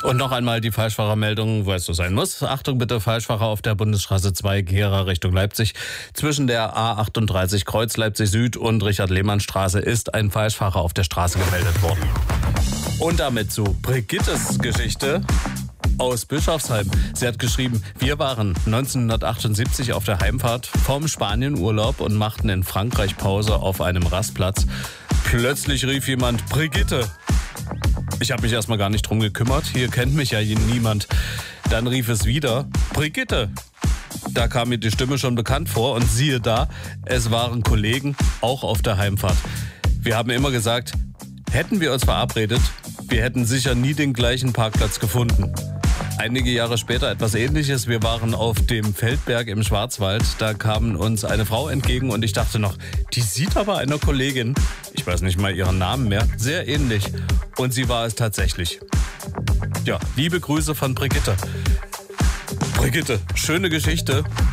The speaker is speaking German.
Und noch einmal die Falschfahrermeldung, wo es so sein muss. Achtung bitte, Falschfahrer auf der Bundesstraße 2, Gera Richtung Leipzig. Zwischen der A38 Kreuz Leipzig Süd und Richard-Lehmann-Straße ist ein Falschfahrer auf der Straße gemeldet worden. Und damit zu Brigittes Geschichte aus Bischofsheim. Sie hat geschrieben, wir waren 1978 auf der Heimfahrt vom Spanienurlaub und machten in Frankreich Pause auf einem Rastplatz. Plötzlich rief jemand, Brigitte. Ich habe mich erstmal gar nicht drum gekümmert, hier kennt mich ja niemand. Dann rief es wieder, Brigitte. Da kam mir die Stimme schon bekannt vor und siehe da, es waren Kollegen, auch auf der Heimfahrt. Wir haben immer gesagt, hätten wir uns verabredet, wir hätten sicher nie den gleichen Parkplatz gefunden. Einige Jahre später etwas Ähnliches. Wir waren auf dem Feldberg im Schwarzwald. Da kam uns eine Frau entgegen und ich dachte noch, die sieht aber einer Kollegin, ich weiß nicht mal ihren Namen mehr, sehr ähnlich. Und sie war es tatsächlich. Ja, liebe Grüße von Brigitte. Brigitte, schöne Geschichte.